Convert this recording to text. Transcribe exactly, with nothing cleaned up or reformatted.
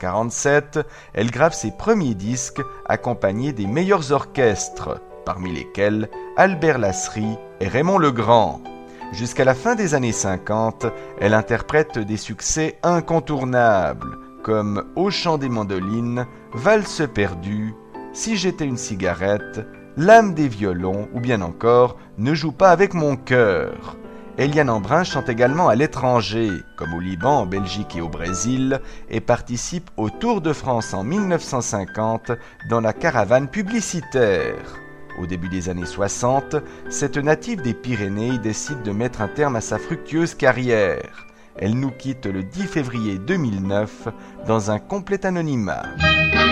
quarante-sept, elle grave ses premiers disques accompagnée des meilleurs orchestres, parmi lesquels Albert Lasserie et Raymond Legrand. Jusqu'à la fin des années cinquante, elle interprète des succès incontournables, comme Au chant des mandolines, Valse perdue, Si j'étais une cigarette, L'âme des violons ou bien encore Ne joue pas avec mon cœur. Eliane Embrun chante également à l'étranger, comme au Liban, en Belgique et au Brésil, et participe au Tour de France en mille neuf cent cinquante dans la caravane publicitaire. Au début des années soixante, cette native des Pyrénées décide de mettre un terme à sa fructueuse carrière. Elle nous quitte le dix février deux mille neuf dans un complet anonymat.